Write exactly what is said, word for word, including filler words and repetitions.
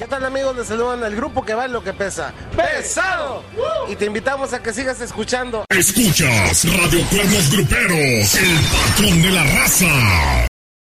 tal, amigos? Les saludan al grupo que vale lo que pesa. ¡Pesado! Y te invitamos a que sigas escuchando. Escuchas Radio Cuernos Gruperos, el patrón de la raza.